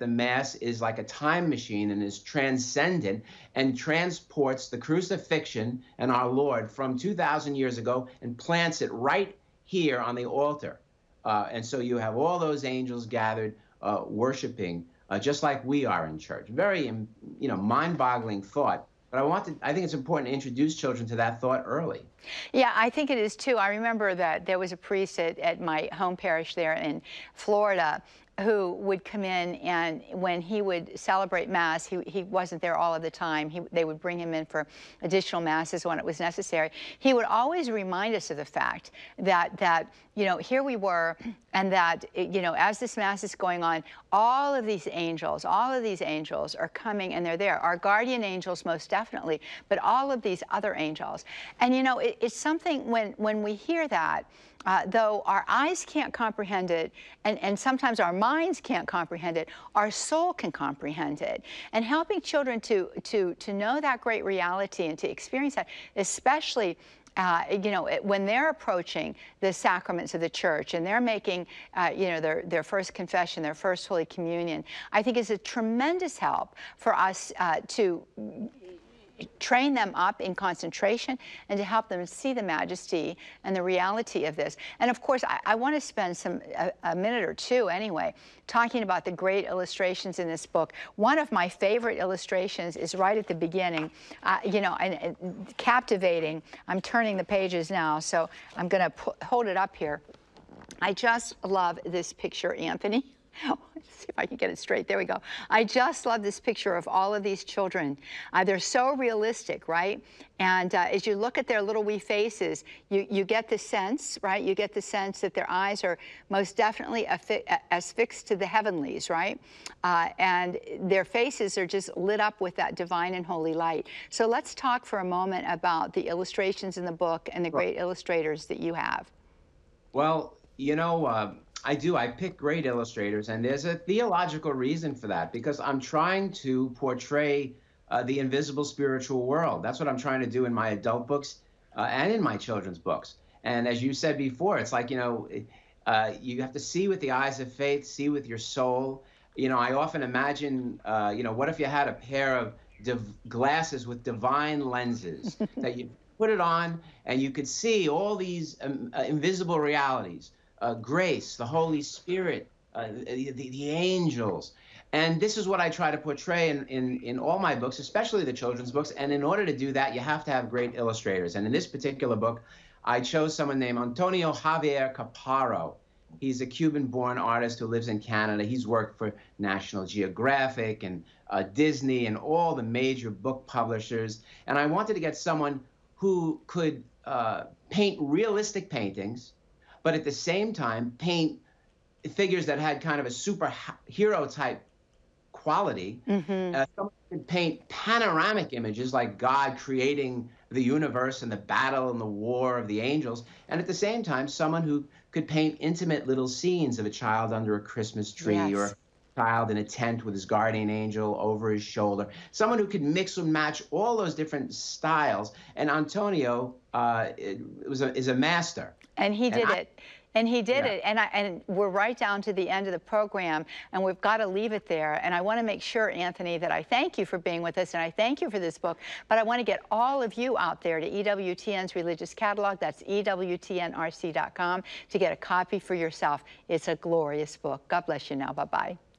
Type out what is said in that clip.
the Mass is like a time machine and is transcendent and transports the crucifixion and our Lord from 2,000 years ago and plants it right here on the altar. And so you have all those angels gathered worshiping, just like we are in church. Very, mind-boggling thought. But I think it's important to introduce children to that thought early. Yeah, I think it is too. I remember that there was a priest at my home parish there in Florida who would come in, and when he would celebrate Mass, he wasn't there all of the time. They would bring him in for additional Masses when it was necessary. He would always remind us of the fact that here we were, and that, as this Mass is going on, all of these angels are coming, and they're there. Our guardian angels, most definitely, but all of these other angels. And, it's something when we hear that, though our eyes can't comprehend it, and sometimes our minds can't comprehend it, our soul can comprehend it. And helping children to know that great reality and to experience that, especially when they're approaching the sacraments of the church and they're making, their first confession, their first Holy Communion, I think is a tremendous help for us to train them up in concentration and to help them see the majesty and the reality of this. And of course, I want to spend a minute or two anyway talking about the great illustrations in this book. One of my favorite illustrations is right at the beginning, and captivating. I'm turning the pages now, so I'm going to hold it up here. I just love this picture, Anthony. Let's see if I can get it straight. There we go. I just love this picture of all of these children. They're so realistic, right? And as you look at their little wee faces, you get the sense, right? You get the sense that their eyes are most definitely as fixed to the heavenlies, right? And their faces are just lit up with that divine and holy light. So let's talk for a moment about the illustrations in the book and the great illustrators that you have. Well, I do. I pick great illustrators, and there's a theological reason for that, because I'm trying to portray the invisible spiritual world. That's what I'm trying to do in my adult books and in my children's books. And as you said before, it's like, you have to see with the eyes of faith, see with your soul. I often imagine, what if you had a pair of glasses with divine lenses that you put it on and you could see all these invisible realities. Grace, the Holy Spirit, the angels. And this is what I try to portray in all my books, especially the children's books. And in order to do that, you have to have great illustrators. And in this particular book, I chose someone named Antonio Javier Caparo. He's a Cuban-born artist who lives in Canada. He's worked for National Geographic and Disney and all the major book publishers. And I wanted to get someone who could paint realistic paintings, but at the same time paint figures that had kind of a superhero type quality. Someone could paint panoramic images like God creating the universe and the battle and the war of the angels. And at the same time, someone who could paint intimate little scenes of a child under a Christmas tree, yes, or a child in a tent with his guardian angel over his shoulder. Someone who could mix and match all those different styles. And Antonio is a master. And he did it. And he did it. And we're right down to the end of the program, and we've got to leave it there. And I want to make sure, Anthony, that I thank you for being with us, and I thank you for this book. But I want to get all of you out there to EWTN's Religious Catalog. That's EWTNRC.com to get a copy for yourself. It's a glorious book. God bless you now. Bye-bye.